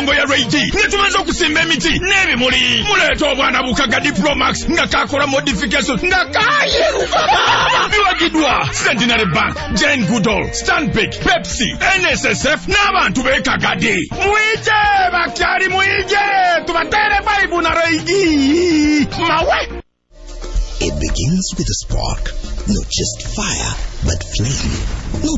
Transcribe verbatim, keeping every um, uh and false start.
migongo ya Raydi ne tumaze okusimba emiti n'ebimuli. Muleeta obwana bukaga Diplomax nga kakola modification nga kayiruka biwagidwa Centenary Bank, Jane Goodall, Stanbic, Pepsi, N S S F n'abantu beekagade. Mwije bakyali mwije tubatere baibu na Raydi mawe. It begins with a spark, not just fire, but flame. Not